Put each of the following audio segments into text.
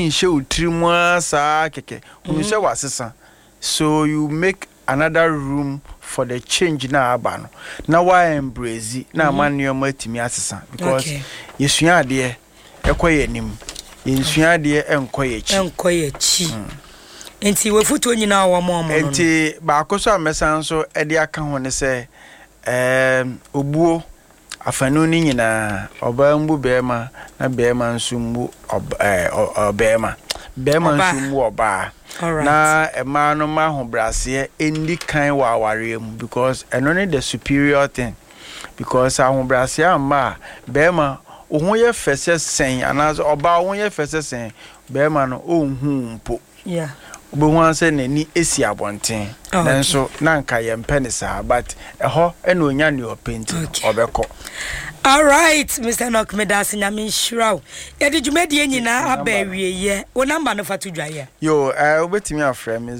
ntimi nhye utrimwa sa keke unse wasesa so you make another room for the change na abano na why embrace na manneoma atimi asesa because yesua de ekoye nim yesua de enkoye chi enti we futu nyina wo mo no enti ba koso amesan so e de aka ho ne se obuo afanu ni nyina oba mbu bema na bema nsumbu bema nsumbu oba na ema no ma ho brase endi kan wa aware mu because eno ne the superior thing because ahun brase amma bema ohun ye fese sen anazo oba ohun ye fese sen bema no ohun mpo Obuwan se nani esi abonten nanso nanka ye mpene sa but eho ena onya ne openti obeko. All right, Mr. Nokmedas nyame nhyiraw. Ye de dwumadi nyina abawie ye. Wo number no fatu dwa ye. Yo, obetimi afrɛ me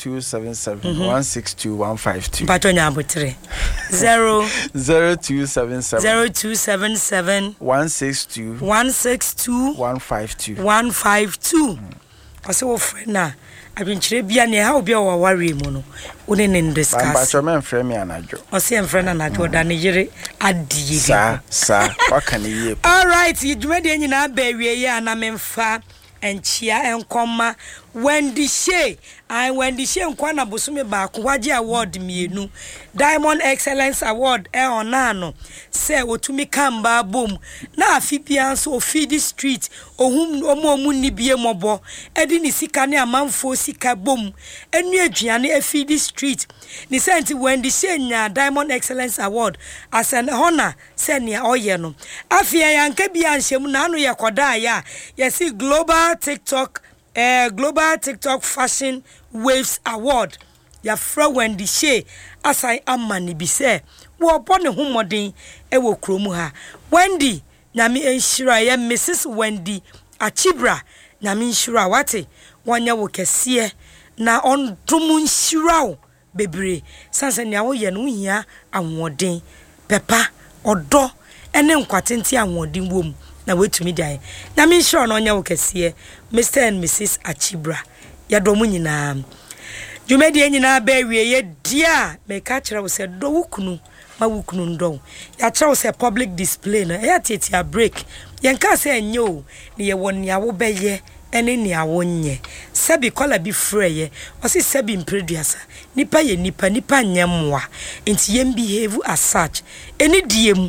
0277162152. Patonya abotre. 0277 152 Ase wo frɛ na adwenkyere bia ne ha obi a waware mu no one ne discuss. Bacho men frɛ me anajo. Ose en frɛ na anajo da ne yere adie bi. Sa waka ne yie. All right, dwumadi nyina abawie ye ana memfa enchia enkoma Wendy Shea nkwa na bosume ba kwaje award mienu Diamond Excellence Award onano se otumi kamba bom na afipia so feed street ohum omu ni bie mobo edi ni sika ne amanfo sika bom enu aduane feed street ni senti Wendy Shea nya Diamond Excellence Award as an honor se ne oye no afia yanka bia nhyem na anu yekoda ya yesi Global TikTok Fashion Waves Award ya fra Wendy Shea asai amani bi se wo bone humodin e wo kromu ha Wendy nyame enhyira ya Mrs Wendy Achibra nyame enhyira wate wonya wo kese na ondomu enhyira wo bebre sanse ne awo ye no hia awodin pepa odo ene nkwatenti awodin wom na wetumi dai na me sure no nya wo kese Mr and Mrs Achibra ya do mu nyina dwumadi nyina ba wie ye dia me ka kire wo se do wukunu ma wukunu ndo ya kire wo se public display na ya titia break yen ka se enyo ne ye won ya wo beye ene ne awo nye sabi kola bi freye o se sabi mpreduasa nipa ye nipa nyemwa enti yem behave as such eni diem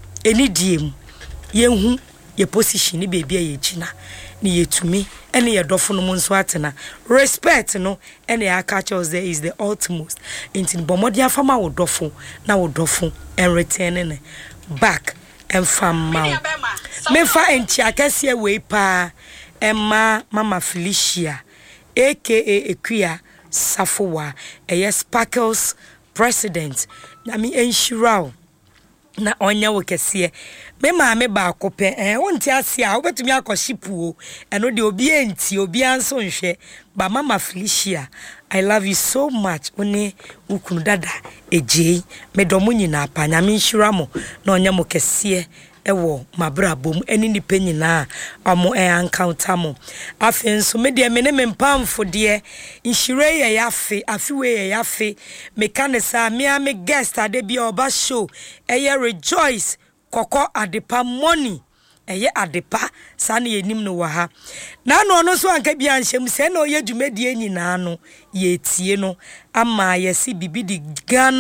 yenhu ye position ni baby ye china ni yetumi ene ye dofo no nso atena respect no ene ya catch us there is the utmost intin bomodi afama wo dofo na wo dofo and return ne back and fam ma me fa enchi akase we pa emma mama Felicia aka Ekuya Safowa eye Sparkles president na mi enshirao na onya wo kese me maame ba akope wonti ase a obetumi akoshipu eno de obi enti obi anso nhwe ba mama Felicia I love you so much one ukunu dada ejei me domo nyina apanya me nhira mo na onya mo kese ewo mabrabom eni ni penyina amo encounter mo afenso me de me ne mempamfo de nhire ye yafe afiwe ye yafe me kanesa me guest ade bia oba show eye rejoice koko adepa money eye adepa sa na yenim no wa ha na no no so anka bia nhyem se na oye dwumadi nyina no ye tie no ama ye si bibi di Ghana